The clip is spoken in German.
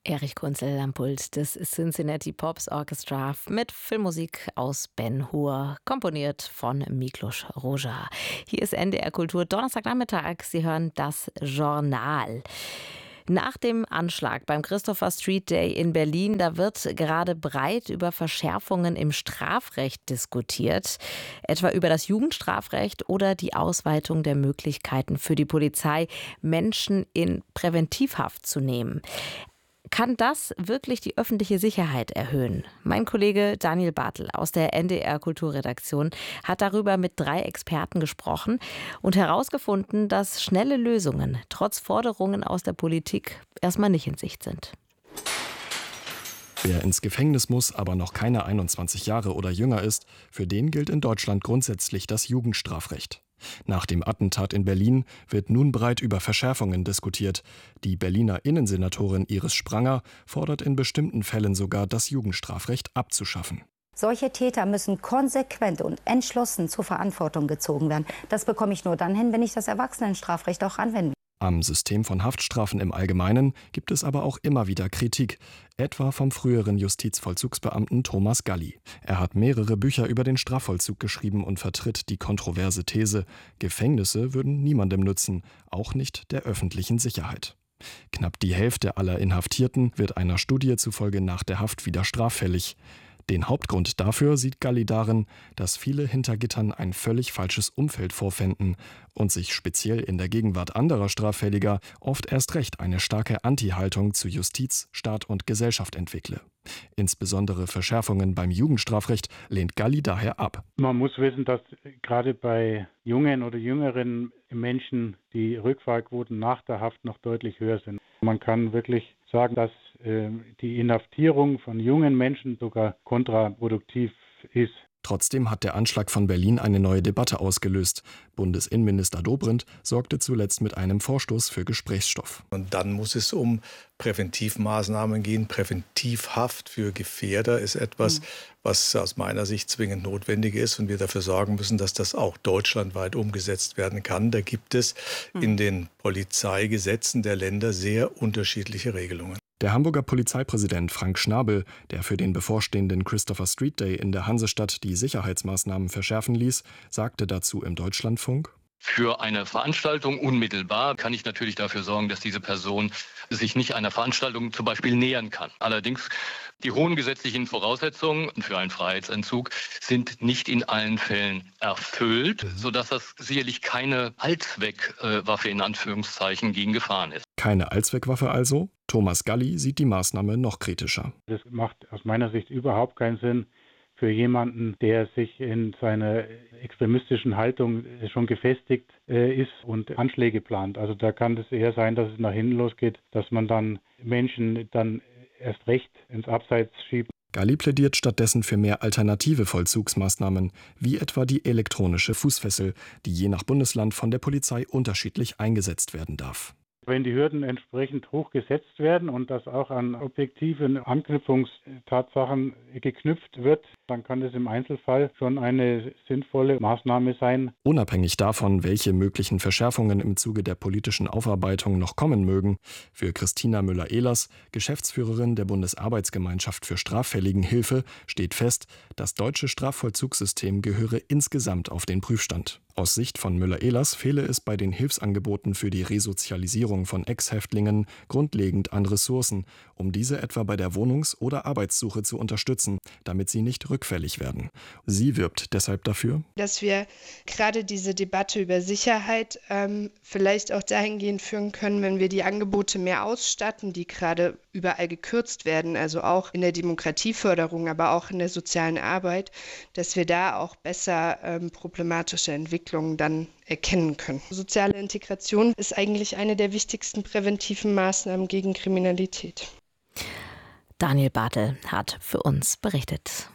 Erich Kunzel am Pult des Cincinnati Pops Orchestra mit Filmmusik aus Ben Hur, komponiert von Miklos Rozsa. Hier ist NDR Kultur, Donnerstagnachmittag. Sie hören das Journal. Nach dem Anschlag beim Christopher Street Day in Berlin, da wird gerade breit über Verschärfungen im Strafrecht diskutiert, etwa über das Jugendstrafrecht oder die Ausweitung der Möglichkeiten für die Polizei, Menschen in Präventivhaft zu nehmen. Kann das wirklich die öffentliche Sicherheit erhöhen? Mein Kollege Daniel Bartel aus der NDR Kulturredaktion hat darüber mit 3 Experten gesprochen und herausgefunden, dass schnelle Lösungen trotz Forderungen aus der Politik erstmal nicht in Sicht sind. Wer ins Gefängnis muss, aber noch keine 21 Jahre oder jünger ist, für den gilt in Deutschland grundsätzlich das Jugendstrafrecht. Nach dem Attentat in Berlin wird nun breit über Verschärfungen diskutiert. Die Berliner Innensenatorin Iris Spranger fordert in bestimmten Fällen sogar, das Jugendstrafrecht abzuschaffen. Solche Täter müssen konsequent und entschlossen zur Verantwortung gezogen werden. Das bekomme ich nur dann hin, wenn ich das Erwachsenenstrafrecht auch anwende. Am System von Haftstrafen im Allgemeinen gibt es aber auch immer wieder Kritik, etwa vom früheren Justizvollzugsbeamten Thomas Galli. Er hat mehrere Bücher über den Strafvollzug geschrieben und vertritt die kontroverse These, Gefängnisse würden niemandem nützen, auch nicht der öffentlichen Sicherheit. Knapp die Hälfte aller Inhaftierten wird einer Studie zufolge nach der Haft wieder straffällig. Den Hauptgrund dafür sieht Galli darin, dass viele hinter Gittern ein völlig falsches Umfeld vorfänden und sich speziell in der Gegenwart anderer Straffälliger oft erst recht eine starke Anti-Haltung zu Justiz, Staat und Gesellschaft entwickle. Insbesondere Verschärfungen beim Jugendstrafrecht lehnt Galli daher ab. Man muss wissen, dass gerade bei jungen oder jüngeren Menschen die Rückfallquoten nach der Haft noch deutlich höher sind. Man kann wirklich sagen, dass die Inhaftierung von jungen Menschen sogar kontraproduktiv ist. Trotzdem hat der Anschlag von Berlin eine neue Debatte ausgelöst. Bundesinnenminister Dobrindt sorgte zuletzt mit einem Vorstoß für Gesprächsstoff. Und dann muss es um Präventivmaßnahmen gehen. Präventivhaft für Gefährder ist etwas, was aus meiner Sicht zwingend notwendig ist und wir dafür sorgen müssen, dass das auch deutschlandweit umgesetzt werden kann. Da gibt es in den Polizeigesetzen der Länder sehr unterschiedliche Regelungen. Der Hamburger Polizeipräsident Frank Schnabel, der für den bevorstehenden Christopher Street Day in der Hansestadt die Sicherheitsmaßnahmen verschärfen ließ, sagte dazu im Deutschlandfunk: Für eine Veranstaltung unmittelbar kann ich natürlich dafür sorgen, dass diese Person sich nicht einer Veranstaltung zum Beispiel nähern kann. Allerdings, die hohen gesetzlichen Voraussetzungen für einen Freiheitsentzug sind nicht in allen Fällen erfüllt, sodass das sicherlich keine Allzweckwaffe in Anführungszeichen gegen Gefahren ist. Keine Allzweckwaffe also? Thomas Galli sieht die Maßnahme noch kritischer. Das macht aus meiner Sicht überhaupt keinen Sinn für jemanden, der sich in seiner extremistischen Haltung schon gefestigt ist und Anschläge plant. Also da kann es eher sein, dass es nach hinten losgeht, dass man dann Menschen dann erst recht ins Abseits schiebt. Galli plädiert stattdessen für mehr alternative Vollzugsmaßnahmen, wie etwa die elektronische Fußfessel, die je nach Bundesland von der Polizei unterschiedlich eingesetzt werden darf. Wenn die Hürden entsprechend hoch gesetzt werden und das auch an objektiven Anknüpfungstatsachen geknüpft wird, dann kann das im Einzelfall schon eine sinnvolle Maßnahme sein. Unabhängig davon, welche möglichen Verschärfungen im Zuge der politischen Aufarbeitung noch kommen mögen, für Christina Müller-Ehlers, Geschäftsführerin der Bundesarbeitsgemeinschaft für Straffälligenhilfe, steht fest, das deutsche Strafvollzugssystem gehöre insgesamt auf den Prüfstand. Aus Sicht von Müller-Ehlers fehle es bei den Hilfsangeboten für die Resozialisierung von Ex-Häftlingen grundlegend an Ressourcen, um diese etwa bei der Wohnungs- oder Arbeitssuche zu unterstützen, damit sie nicht rückfällig werden. Sie wirbt deshalb dafür, dass wir gerade diese Debatte über Sicherheit vielleicht auch dahingehend führen können, wenn wir die Angebote mehr ausstatten, die gerade überall gekürzt werden, also auch in der Demokratieförderung, aber auch in der sozialen Arbeit, dass wir da auch besser problematische Entwicklungen dann erkennen können. Soziale Integration ist eigentlich eine der wichtigsten präventiven Maßnahmen gegen Kriminalität. Daniel Bartel hat für uns berichtet.